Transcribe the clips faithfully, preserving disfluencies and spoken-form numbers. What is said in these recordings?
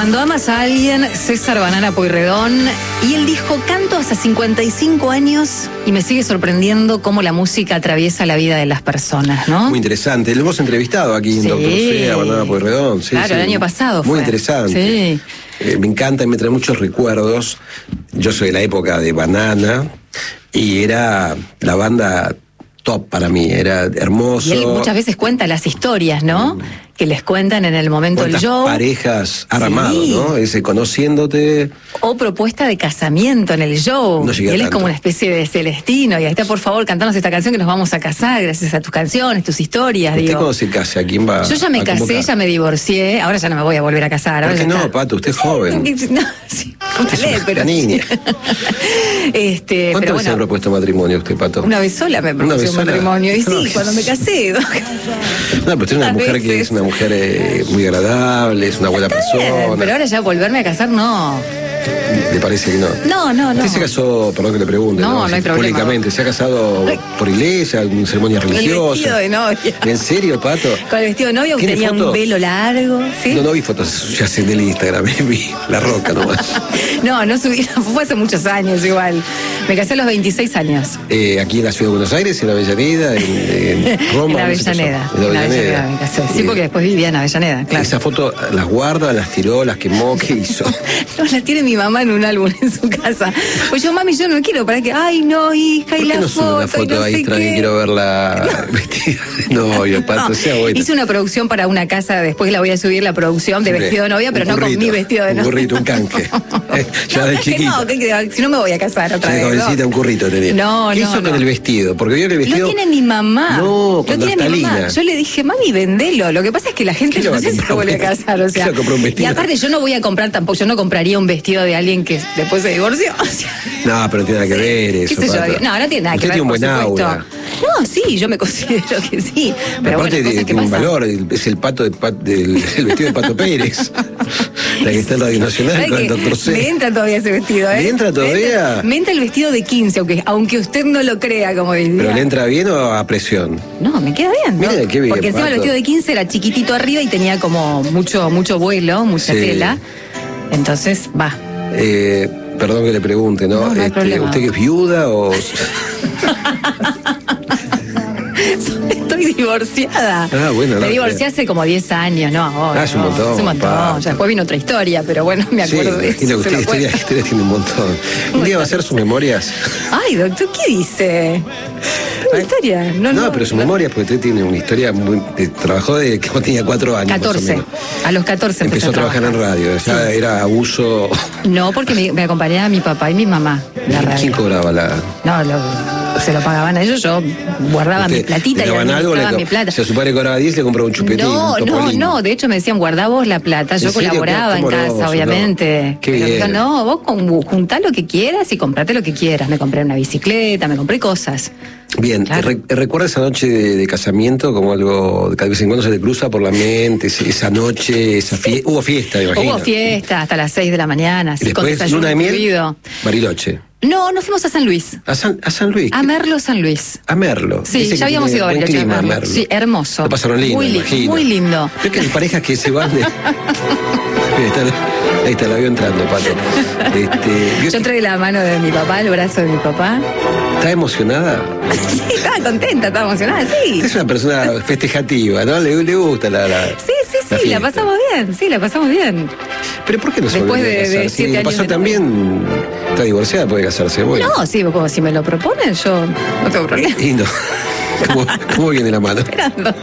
Cuando amas a alguien, César Banana Pueyrredón, y él dijo, canto hasta cincuenta y cinco años y me sigue sorprendiendo cómo la música atraviesa la vida de las personas, ¿no? Muy interesante, lo hemos entrevistado aquí en Sí. Doctor C, a Banana Pueyrredón. Sí, Claro, sí. el año pasado Muy fue. interesante. Sí. Eh, me encanta y me trae muchos recuerdos. Yo soy de la época de Banana y era la banda top para mí, era hermoso. Y él muchas veces cuenta las historias, ¿no? Que les cuentan en el momento del ¿Cuántas show. parejas ha armado, Sí. ¿no? Ese conociéndote. O propuesta de casamiento en el show. No y llegué a él es tanto. como una especie de Celestino. Y ahí está, por favor, cantanos esta canción que nos vamos a casar gracias a tus canciones, tus historias. ¿Usted Digo. cuando se case? ¿A quién va Yo ya me a casé, convocar? ya me divorcié. Ahora ya no me voy a volver a casar. ¿Por Ahora qué ya no, está. Pato? Usted es joven. No, sí, Usted es ojalá, una pero niña. este, ¿Cuántas pero veces bueno, ha propuesto matrimonio usted, Pato? una vez sola me Una propuso vez un sola. matrimonio. Y No, sí, cuando me casé. No, pero usted es una A mujer que veces. es una mujer eh, muy agradable, es una buena Bien, persona. pero ahora ya volverme a casar, no. ¿Le parece que no? No, no, no. Usted se casó, perdón que le pregunte, No, ¿no? no hay Sí, problema. Públicamente, ¿se ha casado por iglesia, en ceremonias Con el religiosas? vestido de novia. ¿En serio, Pato? Con el vestido de novia, que ¿Tiene tenía fotos? un velo largo. ¿Sí? No, no vi fotos suyas en el Instagram, vi la roca nomás. No, no subí, fue hace muchos años igual. Me casé a los veintiséis años. Eh, aquí en la ciudad de Buenos Aires, en Avellaneda, en, en Roma. En ¿dónde se casó? Avellaneda. En En Avellaneda Avellaneda me casé. Sí, Eh, porque después vivía en Avellaneda, claro. Esa foto las guarda, las tiró, las quemó, ¿qué hizo? No, la tiene mi mamá en un álbum en su casa. Pues yo, mami, yo no quiero, para que, ay, no, hija, y ¿Por qué la no sube foto, una y foto no ahí sé extra que qué. quiero verla vestida de novio, Pato? No, Sea bueno. hice una producción para una casa, después la voy a subir la producción de Siempre vestido de novia, pero un no con burrito, mi vestido de un novia. burrito, un canje. Eh, ya de No, que chiquito. No, que- que- si no me voy a casar otra Ya de vez. cabecita, ¿no? un currito tenía. No, ¿Qué no, hizo no. con el vestido? Porque vio que el vestido... Lo tiene mi mamá. No, lo con tiene mi mamá. naftalina. Yo le dije, mami, vendelo. Lo que pasa es que la gente ¿Qué le va no a sé si comprar se un vuelve a vestido? casar. O sea, ¿Qué le va a comprar un vestido? Y aparte, yo no voy a comprar tampoco, yo no compraría un vestido de alguien que después se divorció. O sea, No, pero no tiene nada que ver eso, ¿qué sé yo? Pato. No, no tiene nada Usted que ver. tiene un por buen supuesto. aura. No, sí, yo me considero que sí. Pero Pero bueno, aparte cosas tiene que un pasan. valor, el- es el pato de Pat- del el vestido de Pato Pérez. La que está en Radio Nacional ¿Sabe con el que doctor C. me entra todavía ese vestido, ¿eh? ¿Le entra todavía? Me entra, me entra el vestido de quince, aunque, aunque usted no lo crea, como diría. ¿Pero le entra bien o a presión? No, me queda bien, ¿no? Mire, qué bien, Porque encima el Pato. vestido de quince era chiquitito arriba y tenía como mucho, mucho vuelo, mucha Sí. tela. Entonces, va. Eh, perdón que le pregunte, ¿no? No, no hay Este, problema. ¿Usted que es viuda o...? Estoy divorciada. Ah, bueno, no, Me divorcié hace como diez años, ¿no? ahora, Ah, es un no, montón, Es un montón. Pato. Ya después vino otra historia, pero bueno, me Sí, acuerdo de eso. imagino que se usted lo historia, cuento. historia tiene un montón. Un día va a hacer sus memorias. Ay, doctor, ¿qué dice? ¿Qué historia? No, No, no, pero sus no. memorias, porque usted tiene una historia muy... eh, trabajó de que tenía cuatro años. más o catorce. menos. A los catorce Empezó a trabajar en radio. Ya era abuso... No, porque me, me acompañaba mi papá y mi mamá la radio. ¿Quién cobraba la...? No, lo- se lo pagaban a ellos, yo guardaba mi Usted platita le y daban algo, le administraba co- mi plata. Si a su padre cobraba diez, le compraba un chupetín, No, un no, topolino. no, de hecho me decían, guardá vos la plata, yo ¿En serio? colaboraba en Qué casa, amoroso, obviamente. no. Qué Pero bien. digo, no, vos con- juntá lo que quieras y comprate lo que quieras. Me compré una bicicleta, me compré cosas. Bien, Claro. re- ¿recuerda esa noche de, de casamiento como algo que de vez en cuando se le cruza por la mente? ese- Esa noche, esa fie- hubo fiesta, me imagino. Hubo fiesta hasta las seis de la mañana, Y así con después, desayuno luna de miel, incluido. Bariloche. No, nos fuimos a San Luis. A San, a San Luis. A Merlo, San Luis. A Merlo. Sí, Dice ya que habíamos tiene ido a buen Bariloche. clima, a Merlo. Merlo. Sí, hermoso. Lo pasaron lindo, Muy, li- imagino. muy lindo. Creo que hay parejas que se van de... Ahí está, ahí está, la veo entrando, Pato. Este, ¿vio Yo que entré de la mano de mi papá, el brazo de mi papá. ¿Está emocionada? Sí, estaba contenta, estaba emocionada, sí. Usted es una persona festejativa, ¿no? Le, le gusta la... la Sí, sí, sí, la, fiesta. pasamos bien, sí, la pasamos bien. Pero ¿por qué no se Después volvió a de- de casar? Si siete le años pasó de también, está divorciada, puede casarse. Bueno. No, sí, como si me lo proponen, yo no tengo problema. Y no. ¿Cómo, cómo viene la mano? Esperando.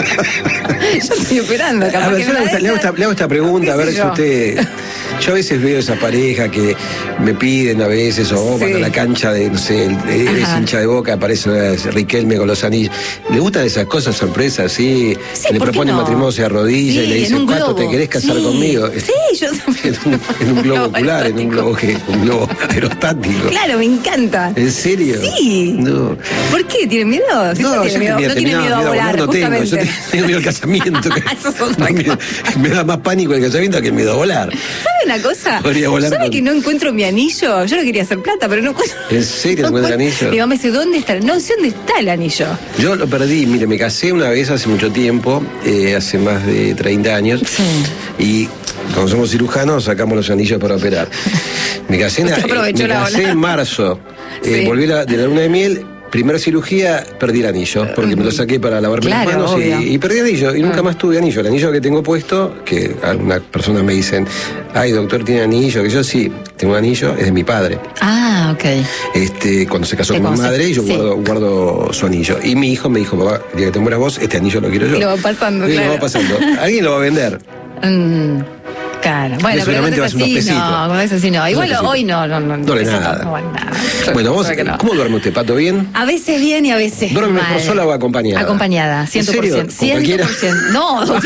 Yo estoy esperando, capaz A ver, que yo me le, la hago esta, le hago dejan. esta- le hago esta pregunta, a ¿Qué ver sé si yo? usted... Yo a veces veo esa pareja que me piden a veces, o Sí. van a la cancha de, no sé, el- eres Ajá. hincha de Boca, aparece eh, Riquelme con los anillos. ¿Le gustan esas cosas sorpresas, sí? Sí, Que le ¿por qué propone no? matrimonio, se arrodilla Sí, y le en dice, un Pato, globo. ¿te querés casar Sí. conmigo? Sí, yo En un, en un globo ocular, en un globo, que, un globo aerostático. Claro, me encanta. ¿En serio? Sí. No. ¿Por qué? ¿Tiene miedo? Si No, no, yo tiene miedo, tenía- no tiene tenía miedo a volar, no tengo, yo justamente. tengo miedo al casamiento. que- Eso es otra me, cosa. me da más pánico el casamiento que el miedo a volar. ¿Sabe una cosa? Podría volar ¿Sabe con... que no encuentro mi anillo? Yo no quería hacer plata, pero no encuentro. ¿En serio no encuentro el anillo? Mi mamá me dice, ¿dónde está? No sé dónde está el anillo. Yo lo perdí, mire, me casé una vez hace mucho tiempo, eh, hace más de treinta años, sí. y cuando somos cirujanos sacamos los anillos para operar. Me casé, en, eh, me casé en marzo, sí. eh, volví la, de la luna de miel. Primera cirugía, perdí el anillo, porque me lo saqué para lavarme claro, las manos y, y perdí el anillo, y nunca más tuve anillo. El anillo que tengo puesto, que algunas personas me dicen, ay, doctor, ¿tiene anillo? Que yo sí, tengo un anillo, es de mi padre. Ah, ok. Este, cuando se casó con mi madre, y yo sí. guardo, guardo su anillo. Y mi hijo me dijo, papá, ya que te mueras vos, este anillo lo quiero yo. Y lo va pasando, y claro. lo va pasando. Alguien lo va a vender. Mm. Claro, bueno, pero cuando es así, no, cuando es así, no. Igual hoy no, no, no. No le nada. No vale nada. Bueno, vos, no. ¿Cómo duerme usted, Pato? ¿Bien? A veces bien y a veces ¿Duerme mal. mejor sola o acompañada? Acompañada, cien por ciento. ¿En serio? cien por ciento. No, no,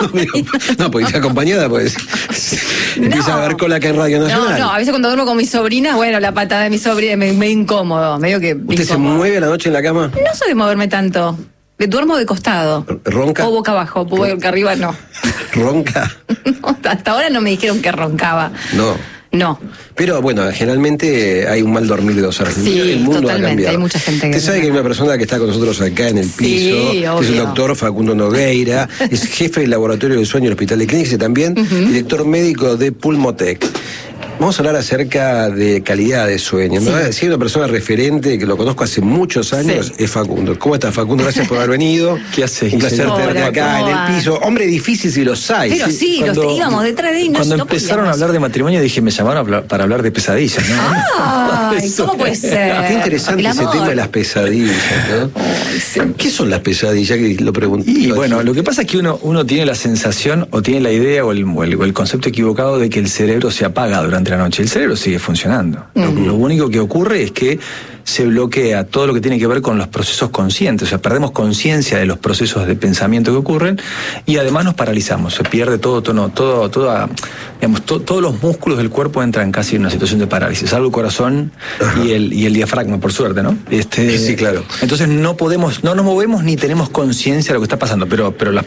no, porque está acompañada, pues. Empieza no. a ver cola acá en Radio Nacional. No, no, a veces cuando duermo con mis sobrinas, bueno, la patada de mi sobrina me, me incómodo, medio que. ¿Usted incómodo. se mueve a la noche en la cama? No soy de moverme tanto. Duermo de costado. ¿Ronca? O boca abajo, boca arriba no. ¿Ronca? No, hasta ahora no me dijeron que roncaba. No. No. Pero bueno, generalmente hay un mal dormir de dos horas. Sí, el mundo totalmente, ha cambiado. hay mucha gente que... Usted sabe que hay una persona que está con nosotros acá en el sí, piso, obvio. que es el doctor Facundo Nogueira, es jefe del laboratorio del sueño del Hospital de Clínicas y también uh-huh. director médico de Pulmotec. Vamos a hablar acerca de calidad de sueño, ¿no? Sí. Si hay una persona referente que lo conozco hace muchos años, sí. es Facundo. ¿Cómo estás, Facundo? Gracias por haber venido. ¿Qué haces? Un placer Hola, tenerte acá en el piso. Hombre difícil si los hay. Pero sí, sí cuando, los íbamos detrás de ellos. Cuando no empezaron podíamos. a hablar de matrimonio dije, me llamaron para hablar de pesadillas, ¿no? Ay, ¿cómo puede ser? Qué interesante el ese amor. tema de las pesadillas, ¿no? Ay, sí. ¿Qué son las pesadillas? Que lo pregunté. Y bueno, lo que pasa es que uno, uno tiene la sensación o tiene la idea o el, o, el, o el concepto equivocado de que el cerebro se apaga durante la noche. El cerebro sigue funcionando. Uh-huh. Lo, lo único que ocurre es que se bloquea todo lo que tiene que ver con los procesos conscientes, o sea, perdemos conciencia de los procesos de pensamiento que ocurren y además nos paralizamos, se pierde todo, todo, todo, toda, digamos, to, todos los músculos del cuerpo entran casi en una situación de parálisis, salvo el corazón y el, y el diafragma, por suerte, ¿no? Este, sí, claro. Entonces no podemos, no nos movemos ni tenemos conciencia de lo que está pasando, pero, pero las